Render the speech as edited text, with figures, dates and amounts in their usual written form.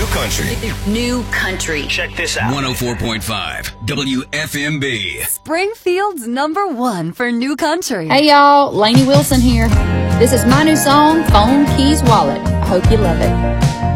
country. New country. Check this out. 104.5 WFMB. Springfield's #1 for new country. Hey y'all, Lainey Wilson here. This is my new song, Phone Keys Wallet. I hope you love it.